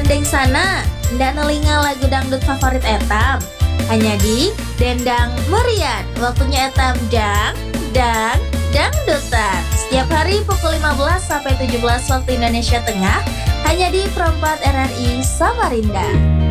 Gandeng sana, ndak nelinga lagu dangdut favorit etam. Hanya di Dendang Merian, waktunya etam dangdutan. Setiap hari pukul 15 sampai 17 waktu Indonesia Tengah, hanya di Perempat RRI Samarinda.